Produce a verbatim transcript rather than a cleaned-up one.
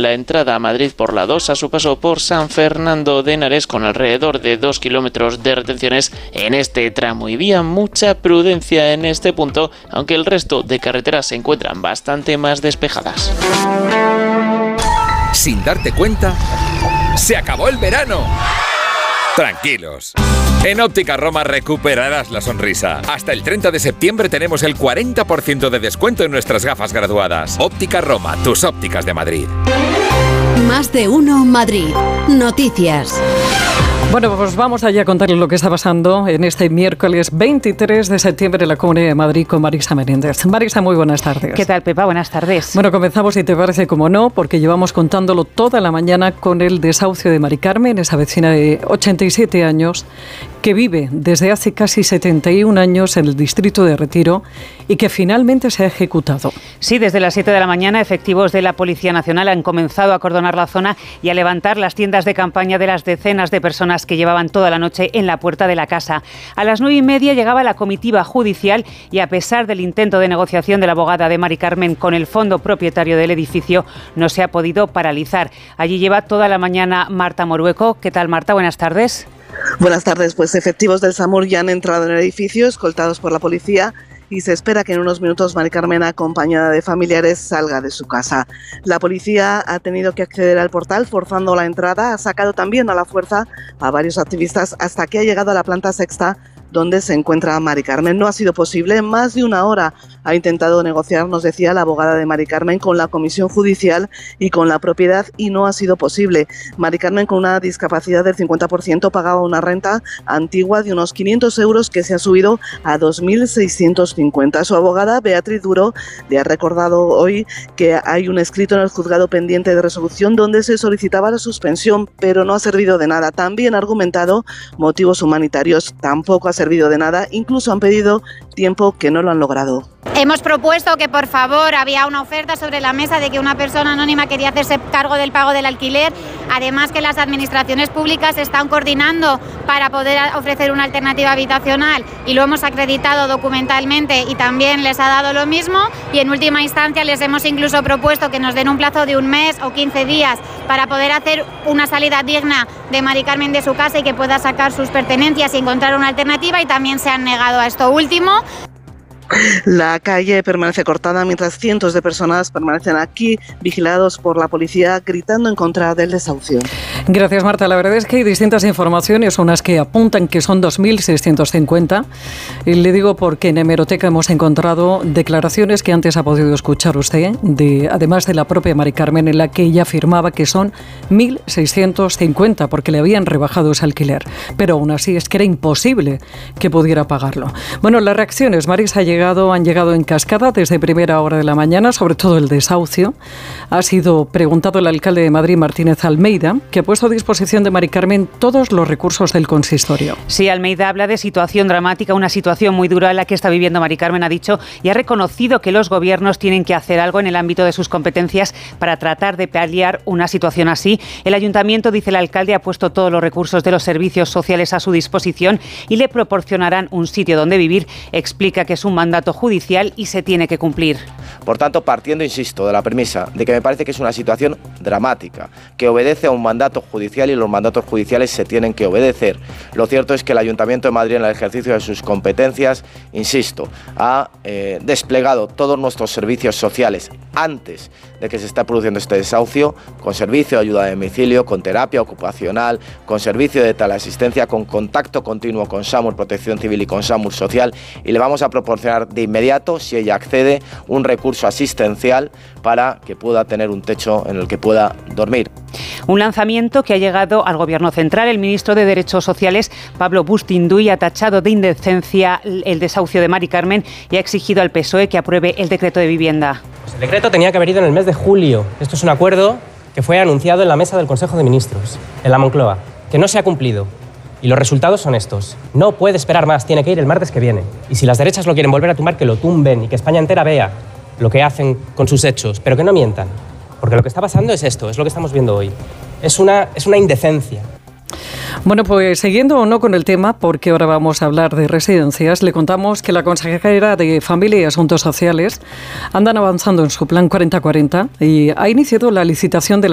la entrada a Madrid por la dos a su paso por San Fernando de Henares, con alrededor de dos kilómetros de retenciones en este tramo y vía. Mucha prudencia en este punto, aunque el resto de carreteras se encuentran bastante más despejadas. Sin darte cuenta, ¡se acabó el verano! Tranquilos. En Óptica Roma recuperarás la sonrisa. Hasta el treinta de septiembre tenemos el cuarenta por ciento de descuento en nuestras gafas graduadas. Óptica Roma, tus ópticas de Madrid. Más de uno Madrid. Noticias. Bueno, pues vamos allá a contarles lo que está pasando en este miércoles veintitrés de septiembre en la Comunidad de Madrid con Marisa Menéndez. Marisa, muy buenas tardes. ¿Qué tal, Pepa? Buenas tardes. Bueno, comenzamos, si te parece, como no, porque llevamos contándolo toda la mañana con el desahucio de Mari Carmen, esa vecina de ochenta y siete años, que vive desde hace casi setenta y un años en el distrito de Retiro y que finalmente se ha ejecutado. Sí, desde las siete de la mañana, efectivos de la Policía Nacional han comenzado a acordonar la zona y a levantar las tiendas de campaña de las decenas de personas que llevaban toda la noche en la puerta de la casa. A las nueve y media llegaba la comitiva judicial y, a pesar del intento de negociación de la abogada de Mari Carmen con el fondo propietario del edificio, no se ha podido paralizar. Allí lleva toda la mañana Marta Morueco. ¿Qué tal, Marta? Buenas tardes. Buenas tardes. Pues efectivos del SAMUR ya han entrado en el edificio, escoltados por la policía, y se espera que en unos minutos Mari Carmen, acompañada de familiares, salga de su casa. La policía ha tenido que acceder al portal forzando la entrada, ha sacado también a la fuerza a varios activistas hasta que ha llegado a la planta sexta, donde se encuentra Mari Carmen. No ha sido posible, más de una hora ha intentado negociar, nos decía la abogada de Mari Carmen, con la comisión judicial y con la propiedad, y no ha sido posible. Mari Carmen, con una discapacidad del cincuenta por ciento, pagaba una renta antigua de unos quinientos euros que se ha subido a dos mil seiscientos cincuenta. Su abogada, Beatriz Duro, le ha recordado hoy que hay un escrito en el juzgado pendiente de resolución donde se solicitaba la suspensión, pero no ha servido de nada. También ha argumentado motivos humanitarios, tampoco ha servido de nada, incluso han pedido tiempo que no lo han logrado. Hemos propuesto que, por favor, había una oferta sobre la mesa de que una persona anónima quería hacerse cargo del pago del alquiler, además que las administraciones públicas están coordinando para poder ofrecer una alternativa habitacional y lo hemos acreditado documentalmente y también les ha dado lo mismo, y en última instancia les hemos incluso propuesto que nos den un plazo de un mes o quince días para poder hacer una salida digna de Mari Carmen de su casa y que pueda sacar sus pertenencias y encontrar una alternativa, y también se han negado a esto último. La calle permanece cortada mientras cientos de personas permanecen aquí vigilados por la policía gritando en contra del desahucio. Gracias, Marta. La verdad es que hay distintas informaciones, unas que apuntan que son dos mil seiscientos cincuenta. Y le digo porque en hemeroteca hemos encontrado declaraciones que antes ha podido escuchar usted, de, además de la propia Mari Carmen, en la que ella afirmaba que son mil seiscientos cincuenta porque le habían rebajado ese alquiler. Pero aún así es que era imposible que pudiera pagarlo. Bueno, las reacciones, Marisa, ha llegado, han llegado en cascada desde primera hora de la mañana, sobre todo el desahucio. Ha sido preguntado el alcalde de Madrid, Martínez Almeida, que ha puesto a disposición de Mari Carmen todos los recursos del consistorio. Sí, Almeida habla de situación dramática, una situación muy dura en la que está viviendo Mari Carmen, ha dicho, y ha reconocido que los gobiernos tienen que hacer algo en el ámbito de sus competencias para tratar de paliar una situación así. El ayuntamiento, dice el alcalde, ha puesto todos los recursos de los servicios sociales a su disposición y le proporcionarán un sitio donde vivir. Explica que es un mandato judicial y se tiene que cumplir. Por tanto, partiendo, insisto, de la premisa de que me parece que es una situación dramática, que obedece a un mandato judicial y los mandatos judiciales se tienen que obedecer. Lo cierto es que el Ayuntamiento de Madrid, en el ejercicio de sus competencias, insisto, ha eh, desplegado todos nuestros servicios sociales antes de que se esté produciendo este desahucio, con servicio de ayuda a domicilio, con terapia ocupacional, con servicio de teleasistencia, con contacto continuo con SAMUR Protección Civil y con SAMUR Social, y le vamos a proporcionar de inmediato, si ella accede, un recurso asistencial para que pueda tener un techo en el que pueda dormir. Un lanzamiento que ha llegado al Gobierno central. El ministro de Derechos Sociales, Pablo Bustinduy, ha tachado de indecencia el desahucio de Mari Carmen y ha exigido al P S O E que apruebe el decreto de vivienda. Pues el decreto tenía que haber ido en el mes de julio. Esto es un acuerdo que fue anunciado en la mesa del Consejo de Ministros, en la Moncloa, que no se ha cumplido. Y los resultados son estos. No puede esperar más, tiene que ir el martes que viene. Y si las derechas lo quieren volver a tumbar, que lo tumben y que España entera vea lo que hacen con sus hechos, pero que no mientan. Porque lo que está pasando es esto, es lo que estamos viendo hoy. Es una, es una indecencia. Bueno, pues siguiendo o no con el tema, porque ahora vamos a hablar de residencias, le contamos que la consejera de Familia y Asuntos Sociales andan avanzando en su plan cuarenta cuarenta y ha iniciado la licitación de la